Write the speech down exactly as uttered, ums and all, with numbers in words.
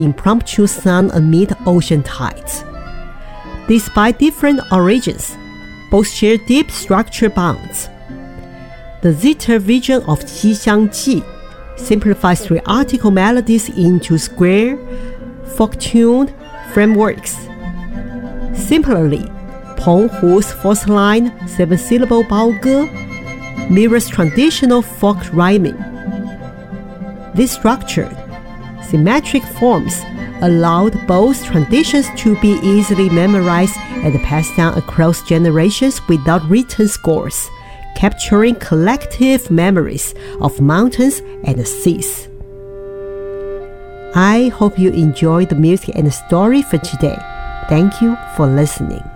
impromptu sung amid ocean tides. Despite different origins, both share deep structural bonds. The Zither version of Qi Xiang Ji simplifies three-article melodies into square, folk-tuned frameworks. Similarly, Peng Hu's fourth-line seven-syllable baoge mirrors traditional folk rhyming. These structured, symmetric forms allowed both traditions to be easily memorized and passed down across generations without written scores, capturing collective memories of mountains and seas. I hope you enjoyed the music and the story for today. Thank you for listening.